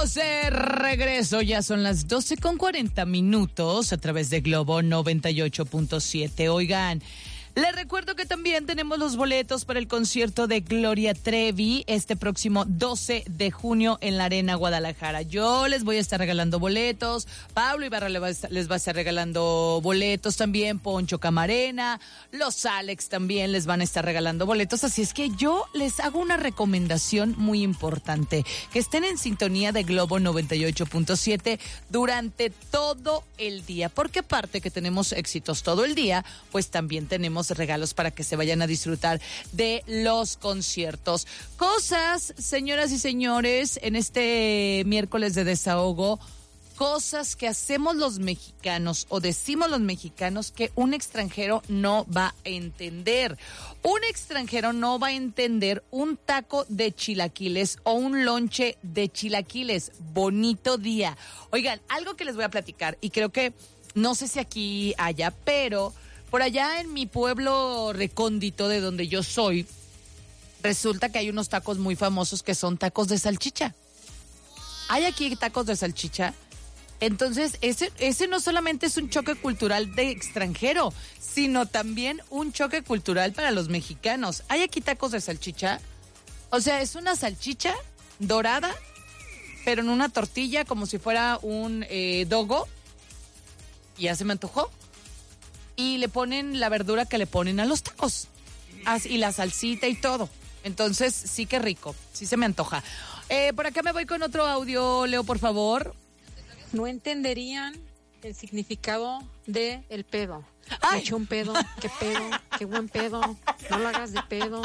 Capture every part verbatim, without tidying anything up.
Estamos de regreso, ya son las doce con cuarenta minutos a través de Globo noventa y ocho punto siete. Oigan, les recuerdo que también tenemos los boletos para el concierto de Gloria Trevi este próximo doce de junio en la Arena Guadalajara. Yo les voy a estar regalando boletos, Pablo Ibarra les va a estar, les va a estar regalando boletos también, Poncho Camarena, los Alex también les van a estar regalando boletos, así es que yo les hago una recomendación muy importante, que estén en sintonía de Globo noventa y ocho punto siete durante todo el día, porque aparte que tenemos éxitos todo el día, pues también tenemos regalos para que se vayan a disfrutar de los conciertos. Cosas, señoras y señores, en este miércoles de desahogo, cosas que hacemos los mexicanos o decimos los mexicanos que un extranjero no va a entender. Un extranjero no va a entender un taco de chilaquiles o un lonche de chilaquiles. Bonito día. Oigan, algo que les voy a platicar y creo que no sé si aquí haya, pero por allá en mi pueblo recóndito de donde yo soy, resulta que hay unos tacos muy famosos que son tacos de salchicha. Hay aquí tacos de salchicha. Entonces, ese, ese no solamente es un choque cultural de extranjero, sino también un choque cultural para los mexicanos. Hay aquí tacos de salchicha. O sea, es una salchicha dorada, pero en una tortilla como si fuera un eh, dogo. Y ya se me antojó. Y le ponen la verdura que le ponen a los tacos. Así, y la salsita y todo. Entonces, sí que rico. Sí se me antoja. Eh, por acá me voy con otro audio, Leo, por favor. No entenderían el significado de el pedo. Ay. Me eché un pedo, qué pedo, qué buen pedo. No lo hagas de pedo.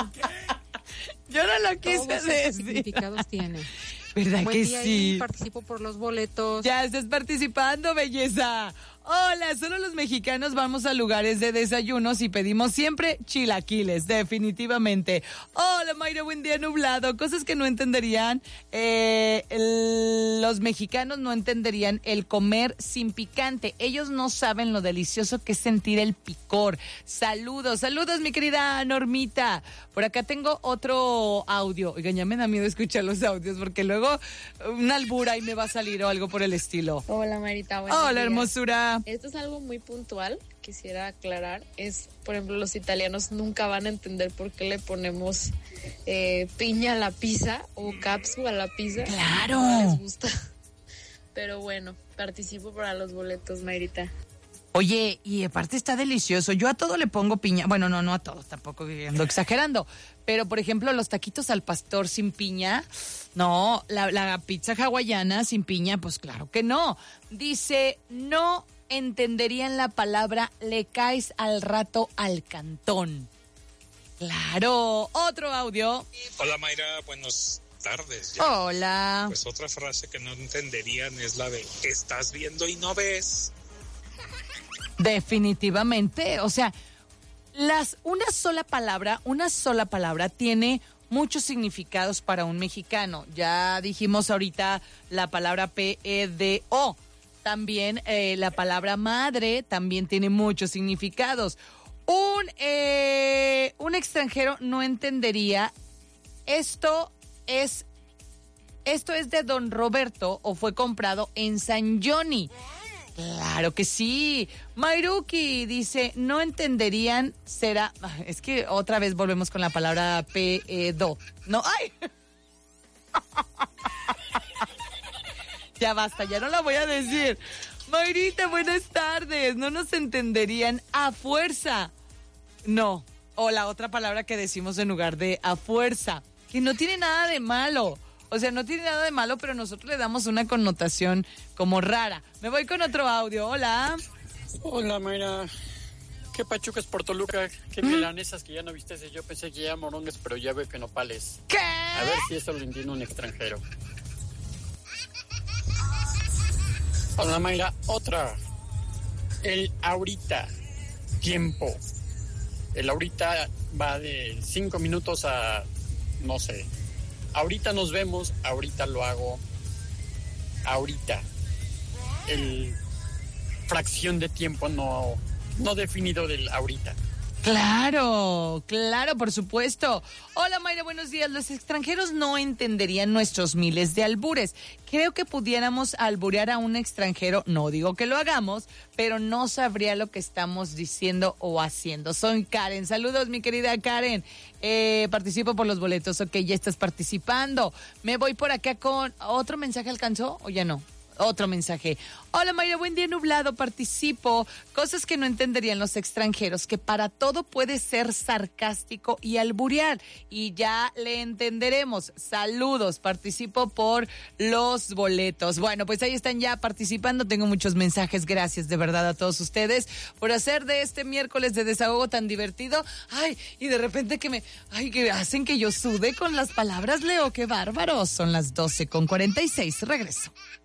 Yo no lo quise Todos esos decir. significados tiene. ¿Verdad Buen que día sí? Y participo por los boletos. Ya estás participando, belleza. Hola, solo los mexicanos vamos a lugares de desayunos y pedimos siempre chilaquiles, definitivamente. Hola, Mayra, buen día nublado. Cosas que no entenderían, eh, el, los mexicanos no entenderían el comer sin picante. Ellos no saben lo delicioso que es sentir el picor. Saludos, saludos, mi querida Normita. Por acá tengo otro audio. Oigan, ya me da miedo escuchar los audios porque luego una albura y me va a salir o algo por el estilo. Hola, Marita. Buenos Hola, días. hermosura. Esto es algo muy puntual, quisiera aclarar. Es, por ejemplo, los italianos nunca van a entender por qué le ponemos eh, piña a la pizza o capsu a la pizza. ¡Claro! No les gusta. Pero bueno, participo para los boletos, Mayrita. Oye, y aparte está delicioso. Yo a todo le pongo piña. Bueno, no, no a todo, tampoco ando exagerando. Pero, por ejemplo, los taquitos al pastor sin piña, no. La, la pizza hawaiana sin piña, pues claro que no. Dice, no entenderían la palabra le caes al rato al cantón. Claro. Otro audio. Hola, Mayra, buenos tardes. Ya. Hola. Pues otra frase que no entenderían es la de estás viendo y no ves. Definitivamente, o sea, las una sola palabra, una sola palabra tiene muchos significados para un mexicano. Ya dijimos ahorita la palabra P E D O. También eh, la palabra madre también tiene muchos significados. Un, eh, un extranjero no entendería esto es esto es de Don Roberto o fue comprado en San Johnny. Claro que sí. Mayruki dice, no entenderían, será... Es que otra vez volvemos con la palabra pedo. No, ¡ay! Ya basta, ya no la voy a decir. Mayrita, buenas tardes. No nos entenderían a fuerza. No. O la otra palabra que decimos en lugar de a fuerza, que no tiene nada de malo. O sea, no tiene nada de malo, pero nosotros le damos una connotación como rara. Me voy con otro audio. Hola. Hola, Mayra. ¿Qué pachucas por Toluca? ¿Qué milanesas que ya no viste? Yo pensé que ya morongues, pero ya veo que nopales. ¿Qué? A ver si eso lo entiende un extranjero. Hola, Mayra. Otra. El ahorita. Tiempo. El ahorita va de cinco minutos a, no sé... Ahorita nos vemos, ahorita lo hago, ahorita. El fracción de tiempo no, no definido del ahorita. Claro, claro, por supuesto. Hola Mayra, buenos días. Los extranjeros no entenderían nuestros miles de albures. Creo que pudiéramos alburear a un extranjero, no digo que lo hagamos, pero no sabría lo que estamos diciendo o haciendo. Soy Karen. Saludos, mi querida Karen. Eh, participo por los boletos. Ok, ya estás participando. Me voy por acá con... ¿Otro mensaje alcanzó o ya no? Otro mensaje. Hola Mayra, buen día, nublado, participo. Cosas que no entenderían los extranjeros, que para todo puede ser sarcástico y alburear. Y ya le entenderemos. Saludos, participo por los boletos. Bueno, pues ahí están ya participando. Tengo muchos mensajes. Gracias de verdad a todos ustedes por hacer de este miércoles de desahogo tan divertido. Ay, y de repente que me... Ay, que hacen que yo sude con las palabras, Leo. Qué bárbaros. Son las doce con cuarenta y seis. Regreso.